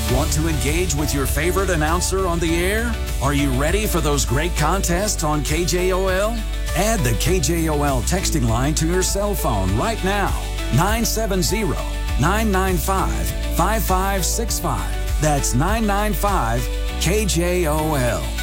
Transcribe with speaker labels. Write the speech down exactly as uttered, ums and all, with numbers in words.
Speaker 1: Want to engage with your favorite announcer on the air? Are you ready for those great contests on K J O L? Add the K J O L texting line to your cell phone right now. nine seven zero, nine nine five, five five six five. That's nine nine five K J O L.